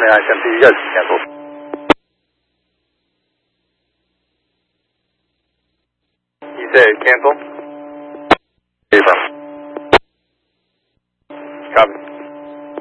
morning, I can see, yes, cancel. You say cancel?